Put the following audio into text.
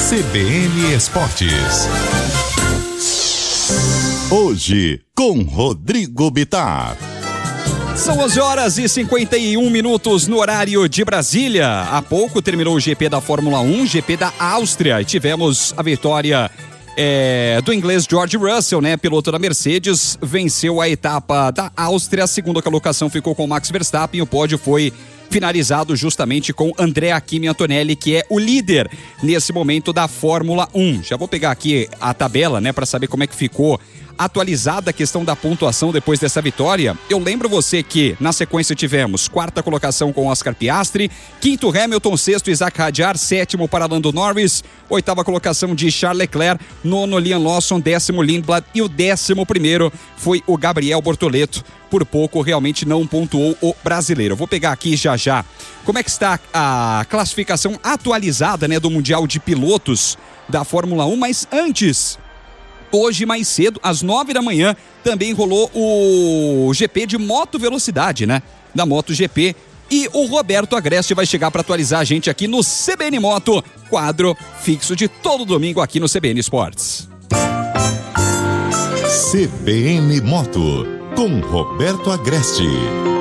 CBN Esportes. Hoje, com Rodrigo Bittar. São 11h51 no horário de Brasília. Há pouco terminou o GP da Fórmula 1, GP da Áustria, e tivemos a vitória do inglês George Russell, né? Piloto da Mercedes, venceu a etapa da Áustria. A segunda colocação ficou com Max Verstappen. O pódio foi finalizado justamente com Andrea Kimi Antonelli, que é o líder nesse momento da Fórmula 1. Já vou pegar aqui a tabela, né, para saber como é que ficou atualizada a questão da pontuação depois dessa vitória. Eu lembro você que na sequência tivemos quarta colocação com Oscar Piastri, quinto Hamilton, sexto Isaac Hadjar, sétimo para Lando Norris, oitava colocação de Charles Leclerc, nono Liam Lawson, décimo Lindblad e o 11º foi o Gabriel Bortoleto. Por pouco realmente não pontuou o brasileiro. Eu vou pegar aqui já como é que está a classificação atualizada, né, do Mundial de Pilotos da Fórmula 1, mas antes, hoje mais cedo, às 9 da manhã, também rolou o GP de moto velocidade, né? Da MotoGP. E o Roberto Agreste vai chegar para atualizar a gente aqui no CBN Moto, quadro fixo de todo domingo aqui no CBN Esportes. CBN Moto, com Roberto Agreste.